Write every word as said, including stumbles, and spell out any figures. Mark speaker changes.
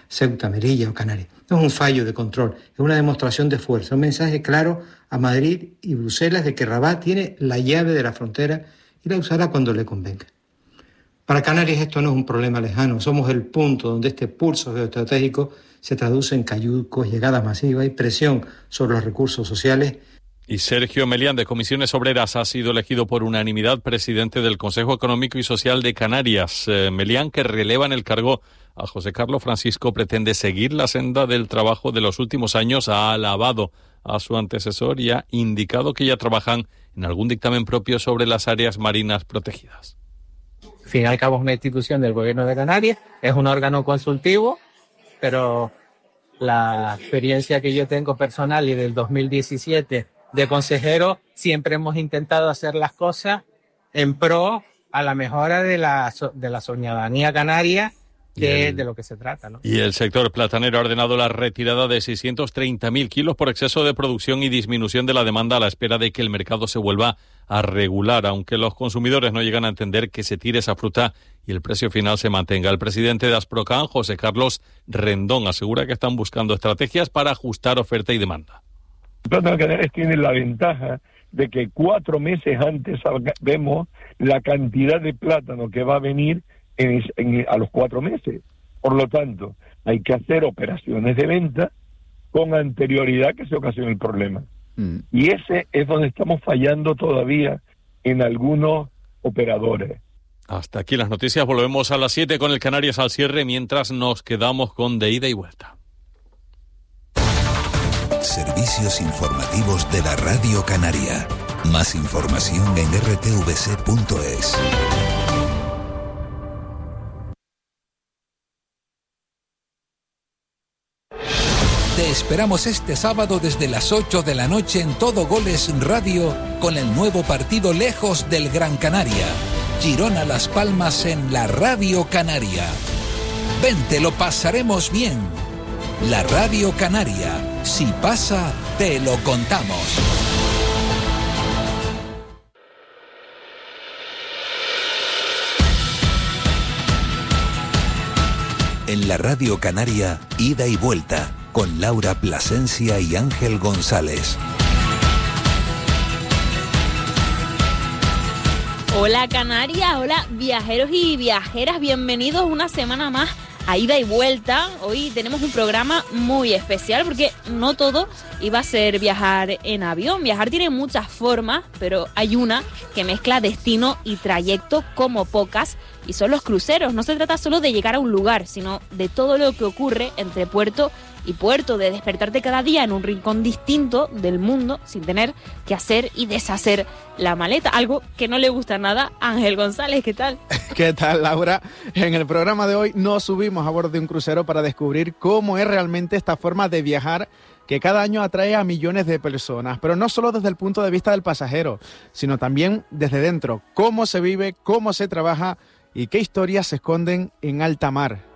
Speaker 1: Ceuta, Melilla o Canarias. No es un fallo de control, es una demostración de fuerza, un mensaje claro a Madrid y Bruselas de que Rabat tiene la llave de la frontera y la usará cuando le convenga. Para Canarias esto no es un problema lejano, somos el punto donde este pulso geoestratégico se traduce en cayucos, llegada masiva y presión sobre los recursos sociales.
Speaker 2: Y Sergio Melián, de Comisiones Obreras, ha sido elegido por unanimidad presidente del Consejo Económico y Social de Canarias. Eh, Melián, que releva en el cargo a José Carlos Francisco, pretende seguir la senda del trabajo de los últimos años. Ha alabado a su antecesor y ha indicado que ya trabajan en algún dictamen propio sobre las áreas marinas protegidas.
Speaker 3: Al fin y al cabo es una institución del Gobierno de Canarias, es un órgano consultivo, pero la experiencia que yo tengo personal y del dos mil diecisiete de consejero, siempre hemos intentado hacer las cosas en pro a la mejora de la, de la ciudadanía canaria, que es de lo que se trata, ¿no?
Speaker 2: Y el sector platanero ha ordenado la retirada de seiscientos treinta mil kilos por exceso de producción y disminución de la demanda a la espera de que el mercado se vuelva a regular, aunque los consumidores no llegan a entender que se tire esa fruta y el precio final se mantenga. El presidente de Asprocan, José Carlos Rendón, asegura que están buscando estrategias para ajustar oferta y demanda.
Speaker 4: El plátano Canarias tiene la ventaja de que cuatro meses antes vemos la cantidad de plátano que va a venir en, en, a los cuatro meses. Por lo tanto, hay que hacer operaciones de venta con anterioridad que se ocasione el problema. Mm. Y ese es donde estamos fallando todavía en algunos operadores.
Speaker 2: Hasta aquí las noticias. Volvemos a las siete con el Canarias al cierre, mientras nos quedamos con de ida y vuelta.
Speaker 5: Servicios informativos de la Radio Canaria. Más información en r t v c punto es. Te esperamos este sábado desde las ocho de la noche en Todo Goles Radio con el nuevo partido Lejos del Gran Canaria. Girona Las Palmas en la Radio Canaria. Vente, lo pasaremos bien. La Radio Canaria. Si pasa, te lo contamos. En la Radio Canaria, ida y vuelta, con Laura Plasencia y Ángel González.
Speaker 6: Hola Canarias, hola viajeros y viajeras, bienvenidos una semana más a Ida y Vuelta. Hoy tenemos un programa muy especial porque no todo iba a ser viajar en avión. Viajar tiene muchas formas, pero hay una que mezcla destino y trayecto como pocas, y son los cruceros. No se trata solo de llegar a un lugar, sino de todo lo que ocurre entre puerto y puerto, de despertarte cada día en un rincón distinto del mundo sin tener que hacer y deshacer la maleta, algo que no le gusta nada a Ángel González. ¿Qué tal?
Speaker 7: ¿Qué tal, Laura? En el programa de hoy nos subimos a bordo de un crucero para descubrir cómo es realmente esta forma de viajar que cada año atrae a millones de personas, pero no solo desde el punto de vista del pasajero, sino también desde dentro, cómo se vive, cómo se trabaja y qué historias se esconden en alta mar.